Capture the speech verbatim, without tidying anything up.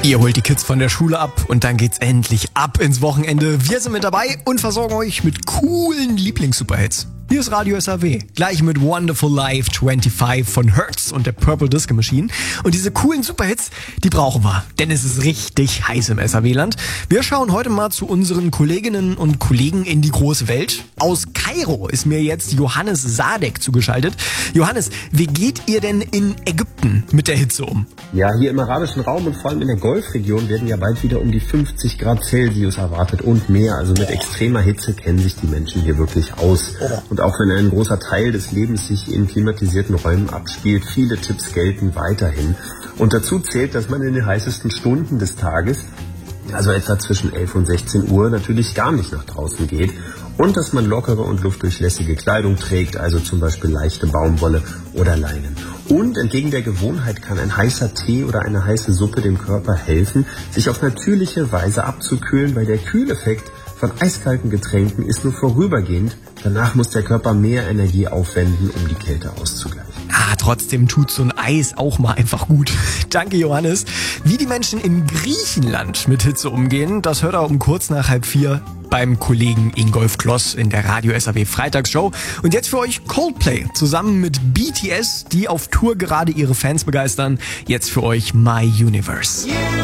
Ihr holt die Kids von der Schule ab und dann geht's endlich ab ins Wochenende. Wir sind mit dabei und versorgen euch mit coolen Lieblings-Superhits. Hier ist Radio S A W, gleich mit Wonderful Life fünfundzwanzig von Hertz und der Purple Disco Machine. Und diese coolen Superhits, die brauchen wir, denn es ist richtig heiß im S A W-Land. Wir schauen heute mal zu unseren Kolleginnen und Kollegen in die große Welt. Aus Kairo ist mir jetzt Johannes Sadek zugeschaltet. Johannes, wie geht ihr denn in Ägypten mit der Hitze um? Ja, hier im arabischen Raum und vor allem in der Golfregion werden ja bald wieder um die fünfzig Grad Celsius erwartet und mehr. Also mit extremer Hitze kennen sich die Menschen hier wirklich aus. Und auch wenn ein großer Teil des Lebens sich in klimatisierten Räumen abspielt, viele Tipps gelten weiterhin. Und dazu zählt, dass man in den heißesten Stunden des Tages, also etwa zwischen elf und sechzehn Uhr, natürlich gar nicht nach draußen geht. Und dass man lockere und luftdurchlässige Kleidung trägt, also zum Beispiel leichte Baumwolle oder Leinen. Und entgegen der Gewohnheit kann ein heißer Tee oder eine heiße Suppe dem Körper helfen, sich auf natürliche Weise abzukühlen, weil der Kühleffekt von eiskalten Getränken ist nur vorübergehend. Danach muss der Körper mehr Energie aufwenden, um die Kälte auszugleichen. Ah, trotzdem tut so ein Eis auch mal einfach gut. Danke, Johannes. Wie die Menschen in Griechenland mit Hitze umgehen, das hört er um kurz nach halb vier beim Kollegen Ingolf Kloss in der Radio S A W Freitagsshow. Und jetzt für euch Coldplay zusammen mit B T S, die auf Tour gerade ihre Fans begeistern. Jetzt für euch My Universe.